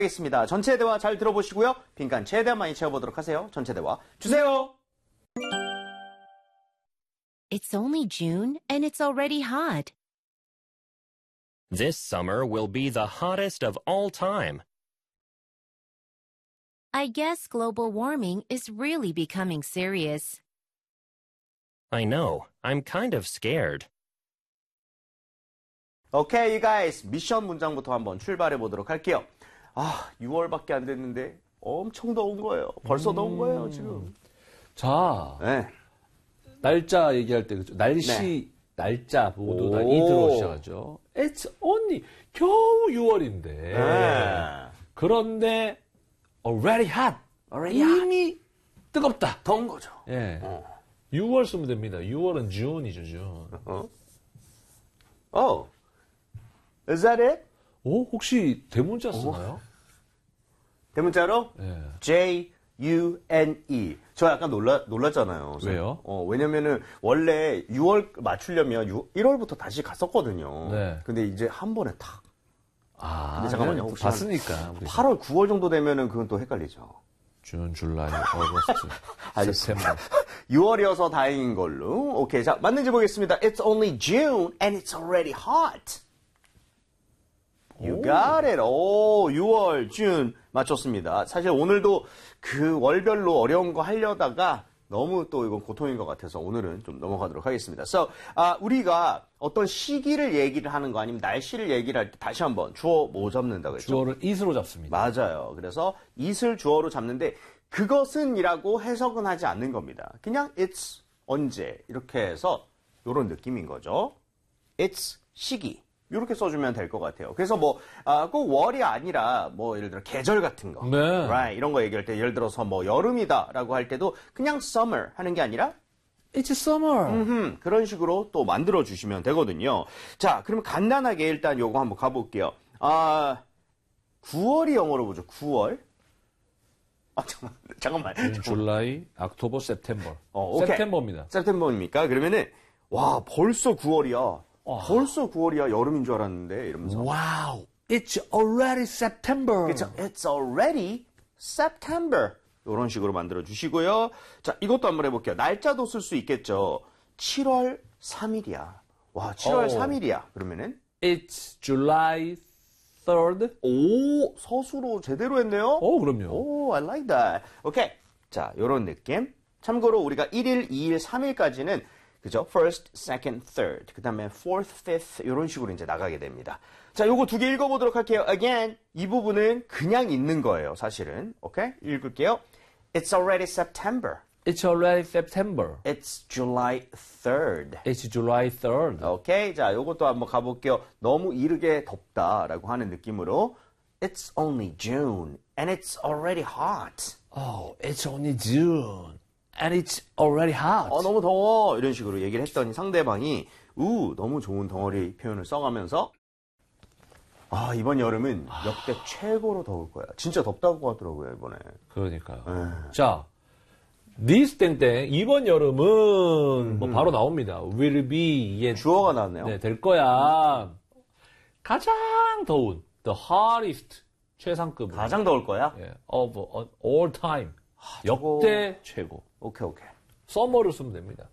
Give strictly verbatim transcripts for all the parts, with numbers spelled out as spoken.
하겠습니다. 전체 대화 잘 들어보시고요. 빈칸 최대한 많이 채워보도록 하세요. 전체 대화 주세요. It's only June and it's already hot. This summer will be the hottest of all time. I guess global warming is really becoming serious. I know. I'm kind of scared. Okay, you guys. 미션 문장부터 한번 출발해 보도록 할게요. 아, 유월밖에 안 됐는데 엄청 더운 거예요. 벌써 더운 거예요, 지금. 자, 네. 날짜 얘기할 때 그죠? 날씨, 네. 날짜 모두 다 오. 이드로 시작하죠. It's only 겨우 유월인데. 네. 그런데 already hot. Already 이미 뜨겁다. 더운 거죠. 예. 어. 유월 쓰면 됩니다. 유월은 June이죠, June. 어? Oh. Is that it? 오, 혹시 대문자 쓰나요? 대문자로? 예. J U N E. 저 약간 놀라, 놀랐잖아요. 왜요? 어, 왜냐면은 원래 유월 맞추려면 유, 일월부터 다시 갔었거든요. 네. 근데 이제 한 번에 탁. 아, 근데 잠깐만요. 그냥 혹시 봤으니까. 우리. 팔월, 구월 정도 되면은 그건 또 헷갈리죠. 준, 줄라이, 어거스트, 알겠습니다. 세프템버. 유월이어서 다행인 걸로. 오케이. 자, 맞는지 보겠습니다. It's only June and it's already hot. You got it. 오, 유월, 준 맞췄습니다. 사실 오늘도 그 월별로 어려운 거 하려다가 너무 또 이건 고통인 것 같아서 오늘은 좀 넘어가도록 하겠습니다. So, 아, 우리가 어떤 시기를 얘기를 하는 거 아니면 날씨를 얘기를 할 때 다시 한번 주어 뭐 잡는다고 했죠? 주어를 it으로 잡습니다. 맞아요. 그래서 it을 주어로 잡는데 그것은이라고 해석은 하지 않는 겁니다. 그냥 it's 언제 이렇게 해서 이런 느낌인 거죠. it's 시기. 이렇게 써주면 될 것 같아요. 그래서 뭐, 아, 꼭 월이 아니라, 뭐, 예를 들어, 계절 같은 거. 네. Right. 이런 거 얘기할 때, 예를 들어서 뭐, 여름이다 라고 할 때도 그냥 summer 하는 게 아니라, It's summer. 음흠, 그런 식으로 또 만들어주시면 되거든요. 자, 그러면 간단하게 일단 요거 한번 가볼게요. 아, 구월이 영어로 보죠. 구월. 아, 잠깐만, 잠깐만. 준, 줄라이, 옥토버, 세프템버. 어, 오케이. 세프템버입니다. 세프템버입니까? 그러면은, 와, 벌써 구월이야. 와. 벌써 구월이야. 여름인 줄 알았는데, 이러면서. Wow, it's already September. 그렇죠. It's already September. 이런 식으로 만들어 주시고요. 자, 이것도 한번 해볼게요. 날짜도 쓸 수 있겠죠. 칠월 삼일이야. 와, 칠월 오. 삼일이야. 그러면은 It's July third. 오, 서술어 제대로 했네요. 오, 그럼요. 오, I like that. 오케이. 자, 요런 느낌. 참고로 우리가 일일, 이일, 삼일까지는 그죠? First, second, third. 그 다음에 fourth, fifth. 이런 식으로 이제 나가게 됩니다. 자, 요거 두 개 읽어보도록 할게요. Again, 이 부분은 그냥 있는 거예요, 사실은. 오케이? 읽을게요. It's already September. It's already September. It's July third. It's July third. 오케이? 자, 요것도 한번 가볼게요. 너무 이르게 덥다라고 하는 느낌으로 It's only June and it's already hot. Oh, it's only June. And it's already hot. 어, 너무 더워. 이런 식으로 얘기를 했더니 상대방이 우, 너무 좋은 덩어리 표현을 써가면서 아, 이번 여름은 역대 최고로 더울 거야. 진짜 덥다고 하더라고요, 이번에. 그러니까요. 에이. 자, this 땡땡 이번 여름은 뭐 바로 나옵니다. Will be 예, 주어가 나왔네요. 네, 될 거야. 가장 더운 the hottest 최상급 가장 더울 거야? 예, of all time. 저거- 역대 최고. 오케이, 오케이. summer를 쓰면 됩니다.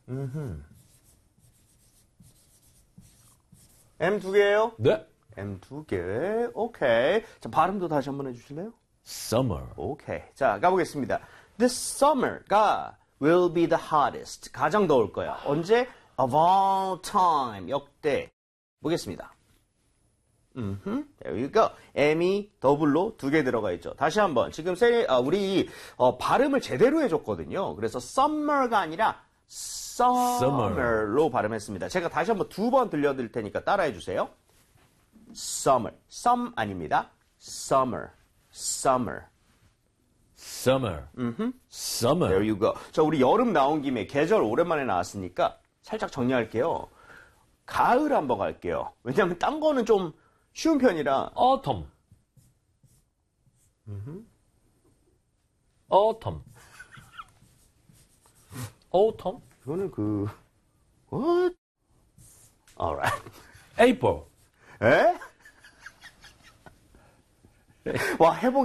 M 두 개예요? 네. M 두 개. 오케이. 자, 발음도 다시 한번 해주실래요? summer. 오케이. 자, 가보겠습니다. This summer가 will be the hottest. 가장 더울 거야. 언제? Of all time. 역대. 보겠습니다. 음흠. There you go. M이 더블로 두 개 들어가 있죠. 다시 한번. 지금 세, 아, 우리 어, 발음을 제대로 해줬거든요. 그래서 summer가 아니라 summer로 발음했습니다. 제가 다시 한번 두 번 들려드릴 테니까 따라해 주세요. Summer. Some 아닙니다. Summer. Summer. summer. summer. There you go. 자, 우리 여름 나온 김에 계절 오랜만에 나왔으니까 살짝 정리할게요. 가을 한번 갈게요. 왜냐면 딴 거는 좀 쉬운 편이라. autumn. autumn. autumn. 이거는 그 what? Alright. April. 에? 와, 해보